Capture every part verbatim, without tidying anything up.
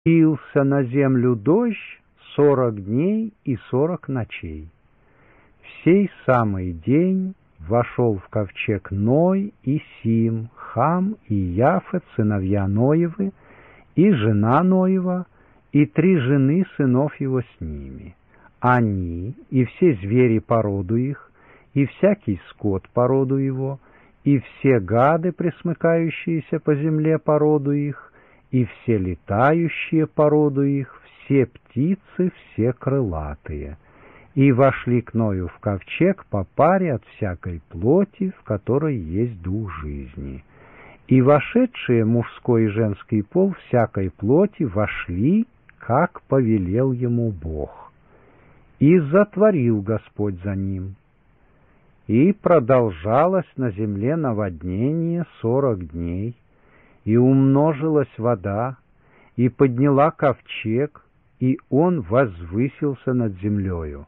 Лился на землю дождь сорок дней и сорок ночей. В сей самый день вошел в ковчег Ной и Сим, Хам и Яфет, сыновья Ноевы, и жена Ноева, и три жены сынов его с ними. Они, и все звери породу их, и всякий скот породу его, и все гады, пресмыкающиеся по земле породу их, и все летающие породу их, все птицы, все крылатые. И вошли к Ною в ковчег по паре от всякой плоти, в которой есть дух жизни. И вошедшие мужской и женский пол всякой плоти вошли, как повелел ему Бог. И затворил Господь за ним. И продолжалось на земле наводнение сорок дней, и умножилась вода, и подняла ковчег, и он возвысился над землею.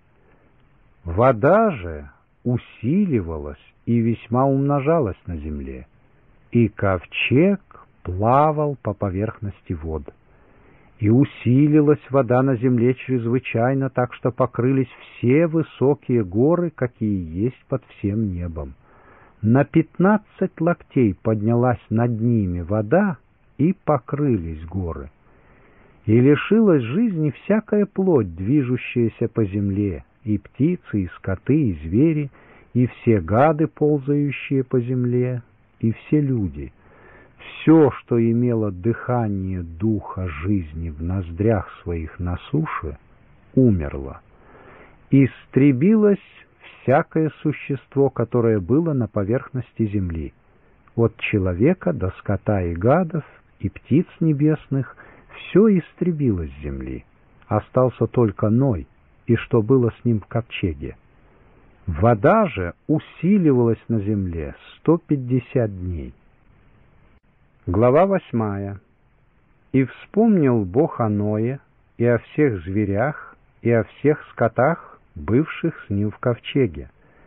Вода же усиливалась и весьма умножалась на земле, и ковчег плавал по поверхности вод. И усилилась вода на земле чрезвычайно, так что покрылись все высокие горы, какие есть под всем небом. На пятнадцать локтей поднялась над ними вода, и покрылись горы. И лишилась жизни всякая плоть, движущаяся по земле, и птицы, и скоты, и звери, и все гады, ползающие по земле, и все люди. Все, что имело дыхание духа жизни в ноздрях своих на суше, умерло. Истребилось всякое существо, которое было на поверхности земли, от человека до скота и гадов, и птиц небесных, все истребилось с земли. Остался только Ной, и что было с ним в ковчеге. Вода же усиливалась на земле сто пятьдесят дней. Глава восьмая. «И вспомнил Бог о Ное, и о всех зверях, и о всех скотах, бывших с ним в ковчеге.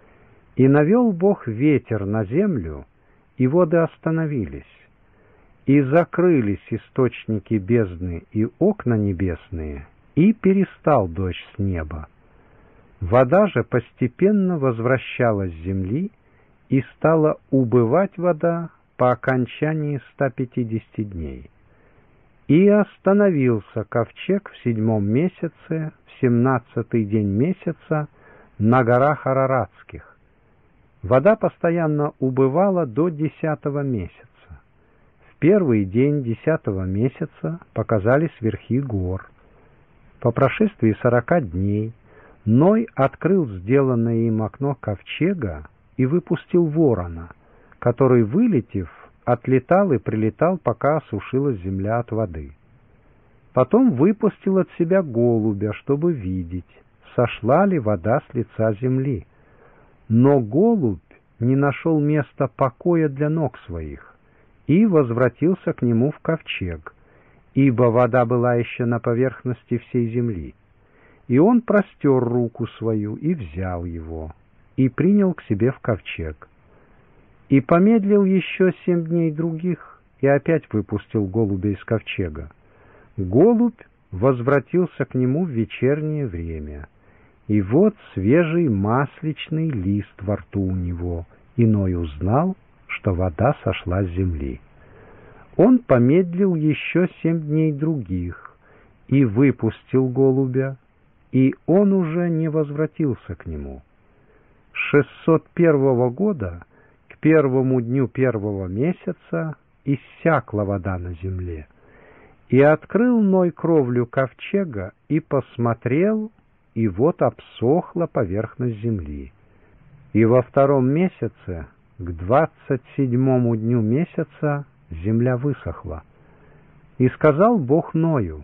И навел Бог ветер на землю, и воды остановились, и закрылись источники бездны и окна небесные, и перестал дождь с неба. Вода же постепенно возвращалась с земли, и стала убывать вода по окончании ста пятидесяти дней. И остановился ковчег в седьмом месяце, в семнадцатый день месяца, на горах Араратских. Вода постоянно убывала до десятого месяца. В первый день десятого месяца показались верхи гор. По прошествии сорока дней Ной открыл сделанное им окно ковчега и выпустил ворона, который, вылетев, отлетал и прилетал, пока осушилась земля от воды. Потом выпустил от себя голубя, чтобы видеть, сошла ли вода с лица земли. Но голубь не нашел места покоя для ног своих и возвратился к нему в ковчег, ибо вода была еще на поверхности всей земли. И он простер руку свою и взял его, и принял к себе в ковчег. И помедлил еще семь дней других, и опять выпустил голубя из ковчега. Голубь возвратился к нему в вечернее время, и вот свежий масличный лист во рту у него, и Ной узнал, что вода сошла с земли. Он помедлил еще семь дней других, и выпустил голубя, и он уже не возвратился к нему. С шестьсот первого года к первому дню первого месяца иссякла вода на земле. И открыл Ной кровлю ковчега, и посмотрел, и вот обсохла поверхность земли. И во втором месяце, к двадцать седьмому дню месяца, земля высохла. И сказал Бог Ною: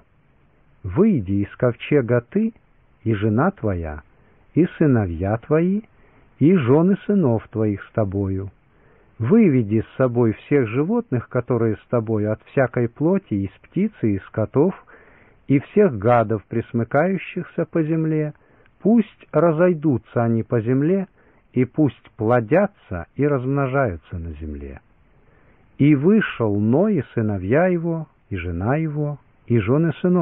«Выйди из ковчега ты, и жена твоя, и сыновья твои, и жены сынов твоих с тобою. Выведи с собой всех животных, которые с тобою, от всякой плоти, из птиц и из скотов, и всех гадов, пресмыкающихся по земле, пусть разойдутся они по земле, и пусть плодятся и размножаются на земле». И вышел Ной и сыновья его, и жена его, и жены сынов